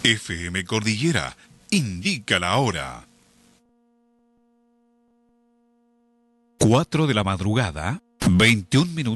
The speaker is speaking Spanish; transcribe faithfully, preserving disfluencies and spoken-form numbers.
F M Cordillera indica la hora. cuatro de la madrugada, veintiún minutos.